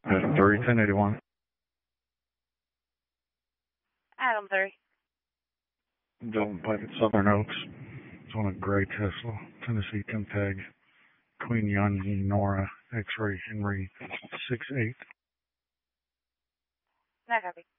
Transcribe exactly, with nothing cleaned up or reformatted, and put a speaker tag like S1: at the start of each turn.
S1: Adam three, ten eighty-one.
S2: Adam three.
S1: Dalton Pike at Southern Oaks. It's on a gray Tesla, Tennessee Tim Tag, Queen Yanyi Nora, X-ray Henry six eight.
S2: No copy.